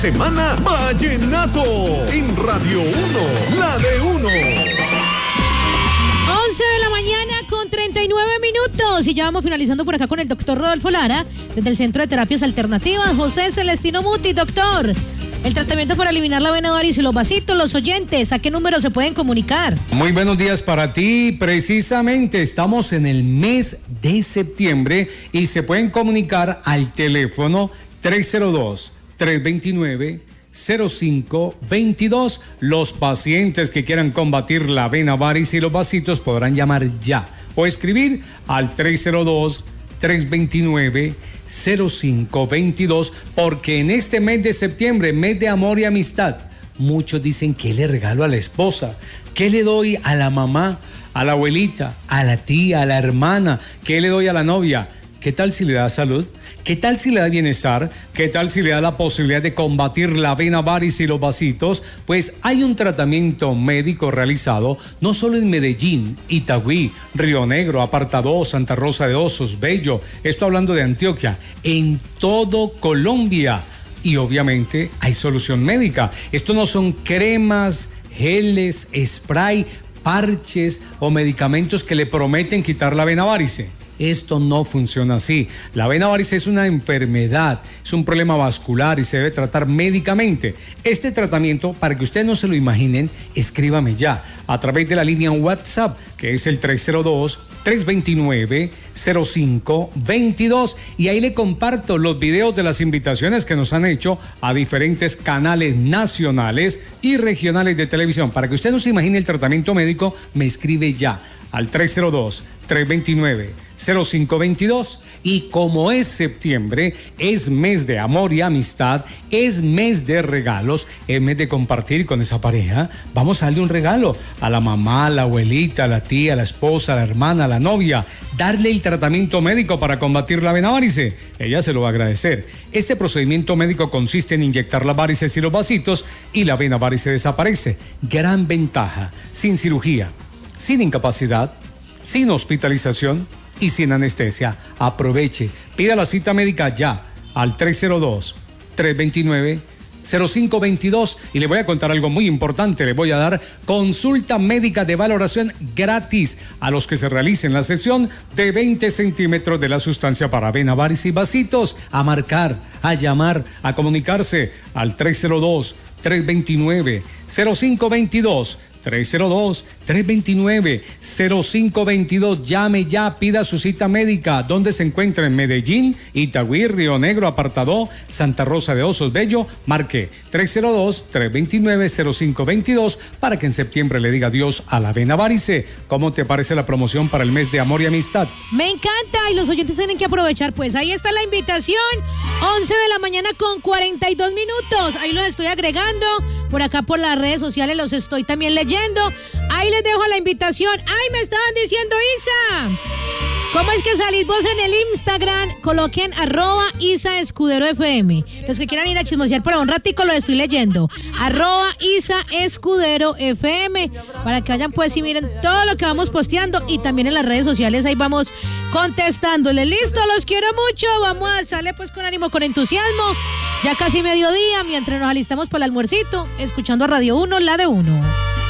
Semana Vallenato en Radio 1, la de 1. 11 de la mañana con 39 minutos y ya vamos finalizando por acá con el doctor Rodolfo Lara desde el Centro de Terapias Alternativas. José Celestino Muti, doctor, el tratamiento para eliminar la vena varis y los vasitos, los oyentes, ¿a qué número se pueden comunicar? Muy buenos días para ti. Precisamente estamos en el mes de septiembre y se pueden comunicar al teléfono 302-329-0522. Los pacientes que quieran combatir la vena varis y los vasitos podrán llamar ya o escribir al 302-329-0522, porque en este mes de septiembre, mes de amor y amistad, muchos dicen: ¿qué le regalo a la esposa? ¿Qué le doy a la mamá, a la abuelita, a la tía, a la hermana? ¿Qué le doy a la novia? ¿Qué tal si le da salud? ¿Qué tal si le da bienestar? ¿Qué tal si le da la posibilidad de combatir la vena varis y los vasitos? Pues hay un tratamiento médico realizado no solo en Medellín, Itagüí, Río Negro, Apartadó, Santa Rosa de Osos, Bello, esto hablando de Antioquia, en todo Colombia. Y obviamente hay solución médica. Esto no son cremas, geles, spray, parches o medicamentos que le prometen quitar la vena varice. Esto no funciona así. La vena varice es una enfermedad, es un problema vascular y se debe tratar médicamente. Este tratamiento, para que ustedes no se lo imaginen, escríbame ya a través de la línea WhatsApp, que es el 302-329-0522, y ahí le comparto los videos de las invitaciones que nos han hecho a diferentes canales nacionales y regionales de televisión. Para que usted no se imagine el tratamiento médico, me escribe ya al 302-329-0522. Y como es septiembre, es mes de amor y amistad, es mes de regalos, es mes de compartir con esa pareja. Vamos a darle un regalo a la mamá, a la abuelita, a la tía, a la esposa, a la hermana, a la novia. Darle el tratamiento médico para combatir la vena varice. Ella se lo va a agradecer. Este procedimiento médico consiste en inyectar las varices y los vasitos y la vena varice desaparece. Gran ventaja, sin cirugía, sin incapacidad, sin hospitalización y sin anestesia. Aproveche, pida la cita médica ya al 302-329-0522 y le voy a contar algo muy importante. Le voy a dar consulta médica de valoración gratis a los que se realicen la sesión de 20 centímetros de la sustancia para vena varice y vasitos. A marcar, a llamar, a comunicarse al 302-329-0522. 302-329-0522. Llame ya, pida su cita médica. ¿Dónde se encuentra? En Medellín, Itagüí, Río Negro, Apartadó, Santa Rosa de Osos, Bello. Marque 302-329-0522 para que en septiembre le diga adiós a la vena varice. ¿Cómo te parece la promoción para el mes de amor y amistad? Me encanta, y los oyentes tienen que aprovechar. Pues ahí está la invitación, 11 de la mañana con 42 minutos. Ahí los estoy agregando. Por acá por las redes sociales los estoy también leyendo. Ahí les dejo la invitación. ¡Ay, me estaban diciendo, Isa! ¿Cómo es que salís vos en el Instagram? Coloquen @IsaEscuderoFM. Los que quieran ir a chismosear por un ratico lo estoy leyendo. @IsaEscuderoFM. Para que vayan pues y miren todo lo que vamos posteando. Y también en las redes sociales ahí vamos contestándole. Listo, los quiero mucho. Vamos a salir pues con ánimo, con entusiasmo. Ya casi mediodía, mientras nos alistamos para el almuercito, escuchando a Radio 1, la de 1.